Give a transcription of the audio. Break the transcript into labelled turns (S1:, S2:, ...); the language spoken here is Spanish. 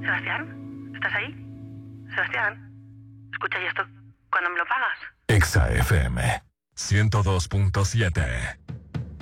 S1: Sebastián, ¿estás ahí? Sebastián, escucha, ¿y esto cuándo me lo pagas?
S2: Exa FM 102.7.